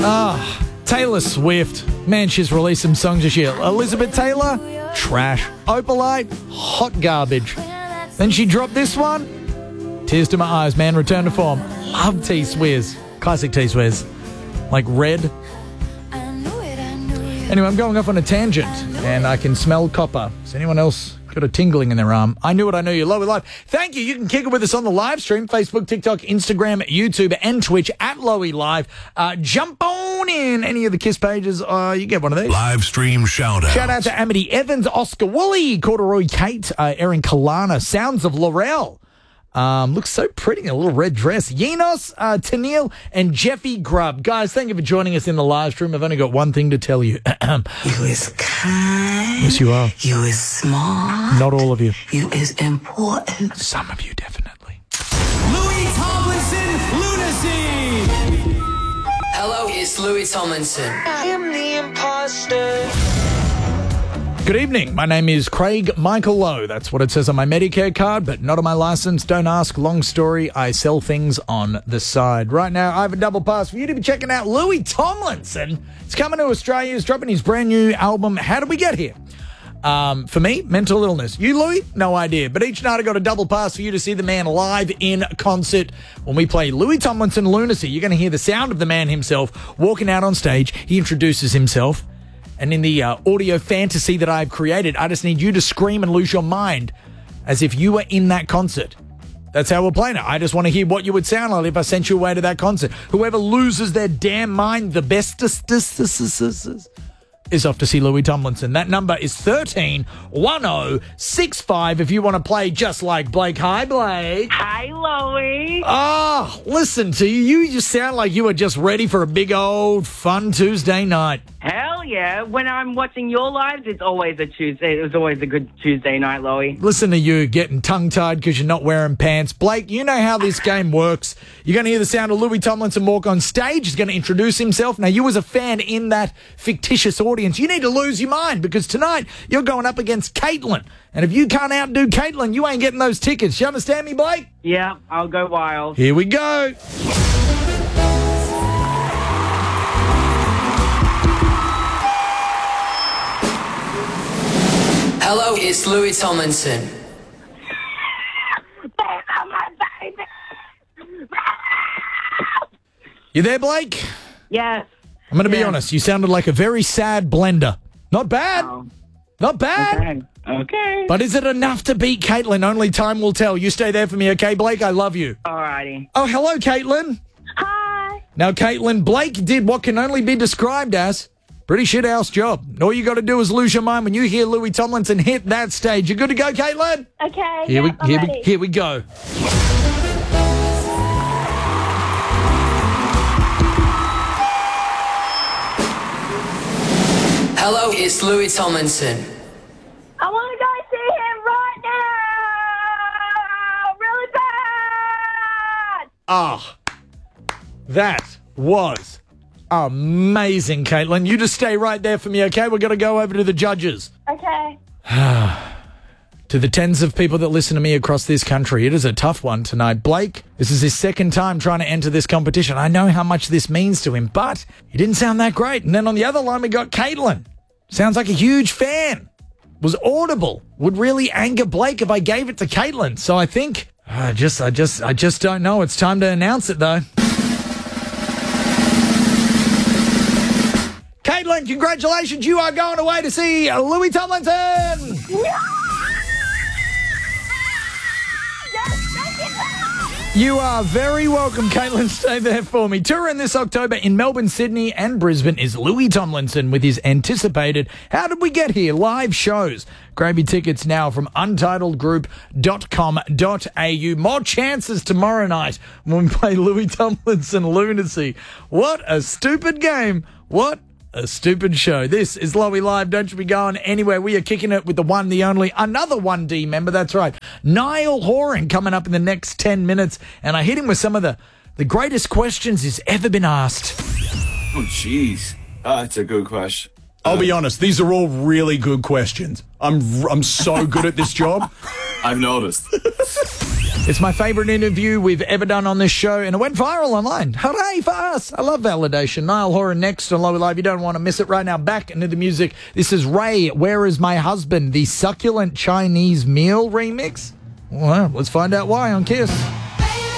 Taylor Swift. Man, she's released some songs this year. Elizabeth Taylor, trash. Opalite, hot garbage. Then she dropped this one. Tears to my eyes, man. Return to form. Love T-Swizz. Classic T-Swizz. Like Red. Anyway, I'm going off on a tangent, and I can smell copper. Does anyone else got a tingling in their arm? I knew what I knew. You Lowy Live. Thank you. You can kick it with us on the live stream, Facebook, TikTok, Instagram, YouTube, and Twitch at Lowy Live. Jump on in any of the KISS pages. You get one of these. Live stream shout out. Shout out to Amity Evans, Oscar Woolley, Corduroy Kate, Erin Kalana, Sounds of Laurel. Looks so pretty in a little red dress. Yenos, Tennille, and Jeffy Grubb. Guys, thank you for joining us in the live stream. I've only got one thing to tell you. You is kind. Yes, you are. You is smart. Not all of you. You is important. Some of you, definitely. Louis Tomlinson, Lunacy. Hello, it's Louis Tomlinson. I am the imposter. Good evening. My name is Craig Michael Lowe. That's what it says on my Medicare card, but not on my license. Don't ask. Long story. I sell things on the side. Right now, I have a double pass for you to be checking out Louis Tomlinson. He's coming to Australia. He's dropping his brand new album. How did we get here? For me, mental illness. You, Louis? No idea. But each night I got a double pass for you to see the man live in concert. When we play Louis Tomlinson Lunacy, you're going to hear the sound of the man himself walking out on stage. He introduces himself. And in the audio fantasy that I've created, I just need you to scream and lose your mind as if you were in that concert. That's how we're playing it. I just want to hear what you would sound like if I sent you away to that concert. Whoever loses their damn mind the bestest is off to see Louis Tomlinson. That number is 131065 if you want to play just like Blake. Hi, Blake. Hi, Louie. Oh, listen to you. You just sound like you are just ready for a big old fun Tuesday night. Hell yeah. When I'm watching your lives, it's always a Tuesday. It was always a good Tuesday night, Louie. Listen to you getting tongue-tied because you're not wearing pants. Blake, you know how this game works. You're going to hear the sound of Louis Tomlinson walk on stage. He's going to introduce himself. Now, you as a fan in that fictitious audience, you need to lose your mind because tonight you're going up against Caitlin. And if you can't outdo Caitlin, you ain't getting those tickets. You understand me, Blake? Yeah, I'll go wild. Here we go. Hello, it's Louis Tomlinson. You there, Blake? Yes. I'm going to be honest. You sounded like a very sad blender. Not bad. Oh. Not bad. Okay. But is it enough to beat Caitlin? Only time will tell. You stay there for me, okay, Blake? I love you. Alrighty. Oh, hello, Caitlin. Hi. Now, Caitlin, Blake did what can only be described as pretty shit-house job. All you got to do is lose your mind when you hear Louis Tomlinson hit that stage. You good to go, Caitlin? Okay. Here we go. Hello, it's Louis Tomlinson. I want to go see him right now. Really bad. Ah, that was amazing, Caitlin. You just stay right there for me, okay? We're going to go over to the judges. Okay. To the tens of people that listen to me across this country, it is a tough one tonight. Blake, this is his second time trying to enter this competition. I know how much this means to him, but he didn't sound that great. And then on the other line, we got Caitlin. Sounds like a huge fan. Was audible. Would really anger Blake if I gave it to Caitlin. So I think I just don't know. It's time to announce it though. Caitlin, congratulations. You are going away to see Louis Tomlinson. You are very welcome, Caitlin. Stay there for me. Touring this October in Melbourne, Sydney and Brisbane is Louis Tomlinson with his anticipated How Did We Get Here live shows. Grab your tickets now from untitledgroup.com.au. More chances tomorrow night when we play Louis Tomlinson Lunacy. What a stupid game. What a stupid show. This is Lowy Live. Don't you be going anywhere. We are kicking it with the one, the only, another 1D member. That's right. Niall Horan coming up in the next 10 minutes. And I hit him with some of the greatest questions he's ever been asked. Oh, jeez. That's a good question. I'll be honest. These are all really good questions. I'm so good at this job. I've noticed. It's my favourite interview we've ever done on this show, and it went viral online. Hooray for us! I love validation. Niall Horan next on Lower Live. You don't want to miss it. Right now, back into the music. This is Ray, Where Is My Husband? The Succulent Chinese Meal remix. Well, let's find out why on Kiss.